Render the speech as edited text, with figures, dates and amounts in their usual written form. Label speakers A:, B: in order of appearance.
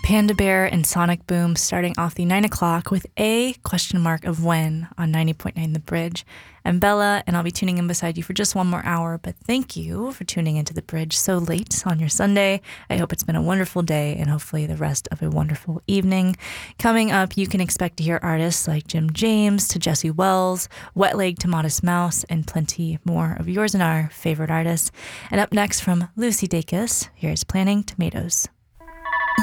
A: Panda Bear and Sonic Boom starting off the 9 o'clock with a question mark of when on 90.9 The Bridge. I'm Bella, and I'll be tuning in beside you for just one more hour, but thank you for tuning into The Bridge so late on your Sunday. I hope it's been a wonderful day and hopefully the rest of a wonderful evening. Coming up, you can expect to hear artists like Jim James to Jesse Wells, Wet Leg to Modest Mouse, and plenty more of yours and our favorite artists. And up next from Lucy Dacus, here's Planting Tomatoes.